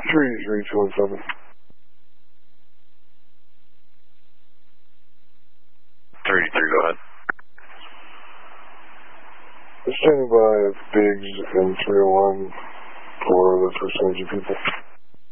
3317. 33, go ahead. Standing by Biggs and 301 for the first energy people.